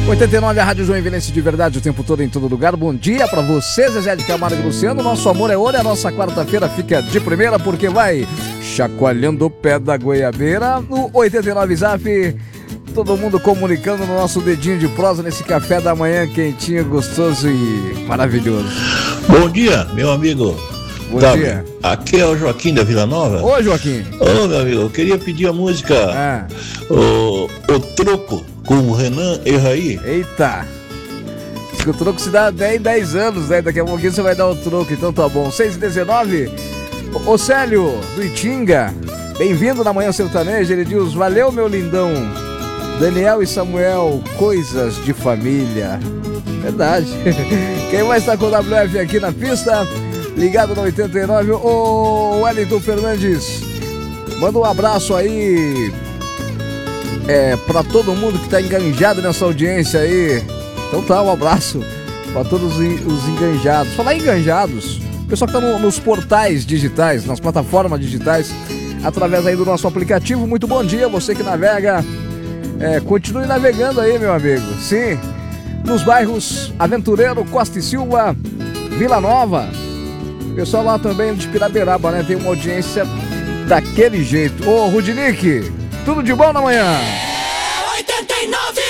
89, a Rádio Joinvilense de verdade o tempo todo, em todo lugar. Bom dia pra você, Zezé de Camargo e Luciano. Nosso amor é ouro e a nossa quarta-feira fica de primeira porque vai chacoalhando o pé da goiabeira. No 89 Zap, todo mundo comunicando no nosso dedinho de prosa nesse café da manhã quentinho, gostoso e maravilhoso. Bom dia, meu amigo. Bom dia. Aqui é o Joaquim da Vila Nova. Ô, Joaquim. Ô, meu amigo, eu queria pedir a música o Troco com o Renan Erraí. Eita. Acho que o troco se dá 10 anos, né? Daqui a pouquinho você vai dar o troco, então tá bom. 6h19. Ô Célio, do Itinga, bem-vindo na Manhã Sertaneja. Ele diz, valeu, meu lindão. Daniel e Samuel, coisas de família. Verdade. Quem mais tá com o WF aqui na pista? Ligado no 89, ô Wellington Fernandes, manda um abraço aí pra todo mundo que tá enganjado nessa audiência aí. Então tá, um abraço pra todos os enganjados. Falar em enganjados, o pessoal que tá nos portais digitais, nas plataformas digitais, através aí do nosso aplicativo, muito bom dia, você que navega, continue navegando aí, meu amigo. Sim, nos bairros Aventureiro, Costa e Silva, Vila Nova. Pessoal lá também de Piraberaba, né? Tem uma audiência daquele jeito. Ô, Rudinick, tudo de bom na manhã? 89!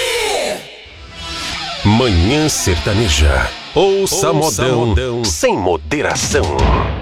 Manhã Sertaneja. Ouça modão sem moderação.